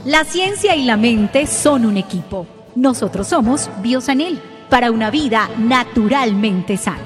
La ciencia y la mente son un equipo. Nosotros somos Biosanel, para una vida naturalmente sana.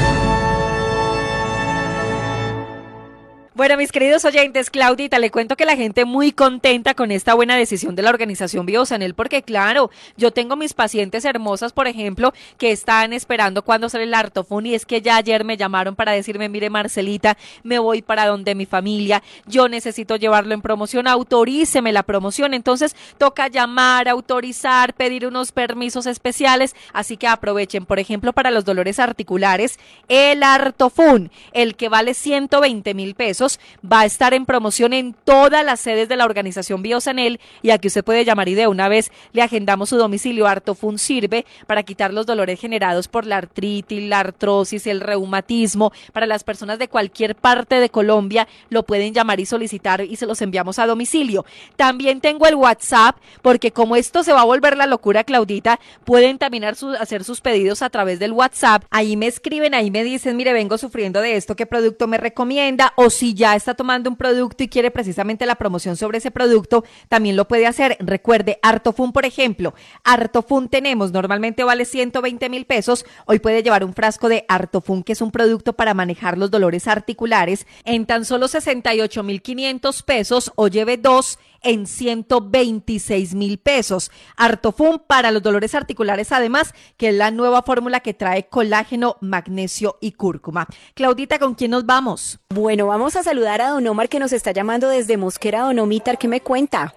Bueno, mis queridos oyentes, Claudita, le cuento que la gente muy contenta con esta buena decisión de la organización Biosanel, porque claro, yo tengo mis pacientes hermosas, por ejemplo, que están esperando cuándo sale el Artofun, y es que ya ayer me llamaron para decirme, mire Marcelita, me voy para donde mi familia, yo necesito llevarlo en promoción, autoríceme la promoción. Entonces toca llamar, autorizar, pedir unos permisos especiales, así que aprovechen, por ejemplo, para los dolores articulares, el Artofun, el que vale 120,000 pesos, va a estar en promoción en todas las sedes de la organización Biosanel, y aquí usted puede llamar y de una vez le agendamos su domicilio. Artofun sirve para quitar los dolores generados por la artritis, la artrosis, el reumatismo. Para las personas de cualquier parte de Colombia lo pueden llamar y solicitar y se los enviamos a domicilio. También tengo el WhatsApp, porque como esto se va a volver la locura, Claudita, pueden también hacer sus pedidos a través del WhatsApp. Ahí me escriben, ahí me dicen, mire, vengo sufriendo de esto, ¿qué producto me recomienda? O si ya está tomando un producto y quiere precisamente la promoción sobre ese producto, también lo puede hacer. Recuerde, Artofun, por ejemplo, Artofun tenemos, normalmente vale 120,000 pesos, hoy puede llevar un frasco de Artofun, que es un producto para manejar los dolores articulares, en tan solo 68,500 pesos, o lleve dos en 126,000 pesos. Artofun para los dolores articulares, además, que es la nueva fórmula que trae colágeno, magnesio y cúrcuma. Claudita, ¿con quién nos vamos? Bueno, vamos a saludar a don Omar, que nos está llamando desde Mosquera. Don Omar, ¿qué me cuenta?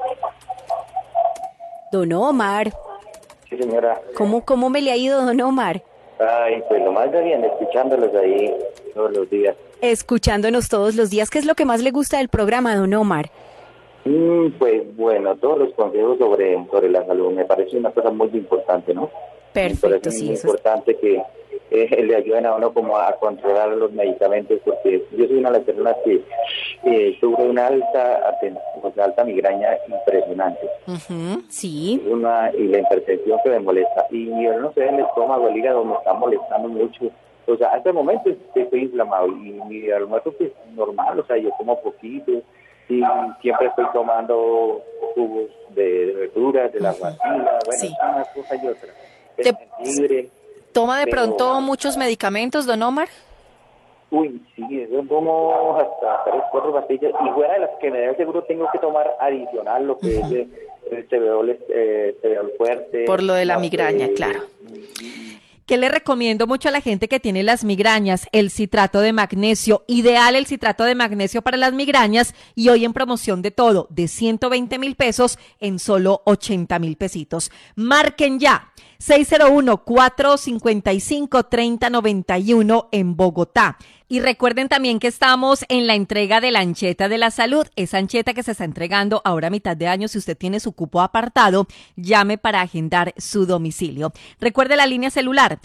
Don Omar. Sí, señora. ¿Cómo me le ha ido, don Omar? Ay, pues lo más de bien, escuchándolos ahí todos los días. Escuchándonos todos los días. ¿Qué es lo que más le gusta del programa, don Omar? Pues bueno, todos los consejos sobre la salud me parece una cosa muy importante, ¿no? Perfecto, sí. Es muy importante que le ayuden a uno como a controlar los medicamentos, porque yo soy una de las personas que sufre una alta migraña impresionante. Sí. Y la hipertensión que me molesta. Y yo no sé, el estómago, el hígado me está molestando mucho. O sea, hasta el momento estoy inflamado y mi almuerzo pues normal, o sea, yo como poquito. Y siempre estoy tomando jugos de verduras, de la guatila, bueno, sí, una cosa y otra. El jengibre. ¿Toma de pronto muchos medicamentos, don Omar? Uy, sí, yo tomo hasta 3, 4 pastillas, y fuera de las que me dé seguro tengo que tomar adicional lo que es el TBO fuerte. Por lo de la migraña, claro. ¿Qué le recomiendo mucho a la gente que tiene las migrañas? El citrato de magnesio, ideal el citrato de magnesio para las migrañas, y hoy en promoción de todo, de 120,000 pesos en solo 80,000 pesitos. Marquen ya, 601-455-3091 en Bogotá. Y recuerden también que estamos en la entrega de la ancheta de la salud, esa ancheta que se está entregando ahora a mitad de año. Si usted tiene su cupo apartado, llame para agendar su domicilio. Recuerde la línea celular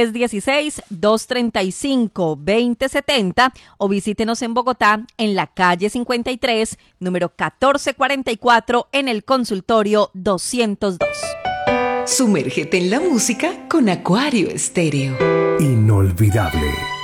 316-235-2070, o visítenos en Bogotá en la calle 53, número 1444, en el consultorio 202. Sumérgete en la música con Acuario Estéreo. Inolvidable.